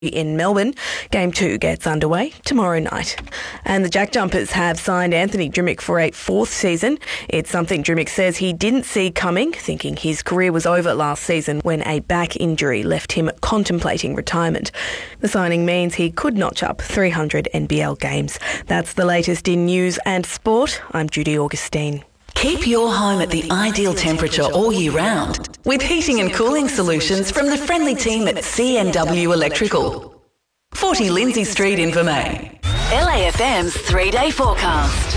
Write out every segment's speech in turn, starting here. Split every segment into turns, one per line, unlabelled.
in Melbourne. Game 2 gets underway tomorrow night. And the Jack Jumpers have signed Anthony Drimmick for a 4th season. It's something Drimmick says he didn't see coming, thinking his career was over last season when a back injury left him contemplating retirement. The signing means he could notch up 300 NBL games. That's the latest in news and sport. I'm Judy Augustine.
Keep your home at the ideal temperature all year round with heating and cooling solutions from the friendly team at CNW Electrical. 40 Lindsay Street, Invermain. LAFM's 3-day forecast.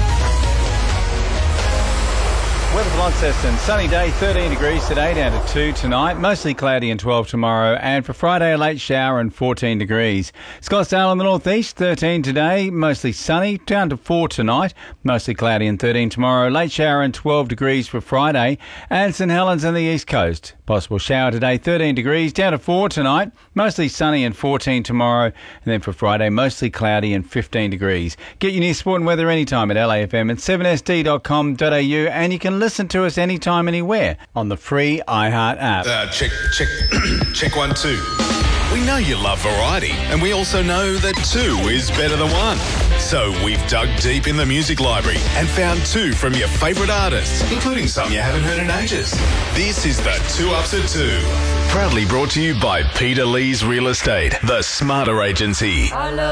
Weather for Launceston, sunny day, 13 degrees today, down to 2 tonight. Mostly cloudy and 12 tomorrow. And for Friday, a late shower and 14 degrees. Scottsdale in the northeast, 13 today, mostly sunny, down to 4 tonight. Mostly cloudy and 13 tomorrow. Late shower and 12 degrees for Friday. And St Helens on the east coast. Possible shower today, 13 degrees, down to 4 tonight. Mostly sunny and 14 tomorrow. And then for Friday, mostly cloudy and 15 degrees. Get your news, sport and weather anytime at LAFM at 7sd.com.au. And you can listen to us anytime, anywhere on the free iHeart app.
Check 1, 2. We know you love variety, and we also know that 2 is better than 1. So we've dug deep in the music library and found 2 from your favourite artists, including some you haven't heard in ages. This is the 2 Ups at 2. Proudly brought to you by Peter Lee's Real Estate, the smarter agency.